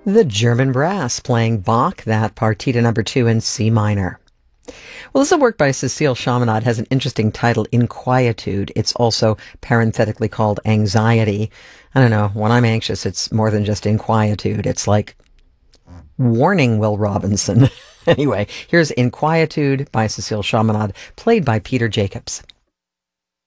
The German Brass playing Bach, that Partita number 2 in C minor. Well, this is a work by Cécile Chaminade, has an interesting title, Inquietude. It's also parenthetically called Anxiety. I don't know, when I'm anxious, it's more than just inquietude. It's like, warning, Will Robinson. Anyway, here's Inquietude by Cécile Chaminade, played by Peter Jacobs.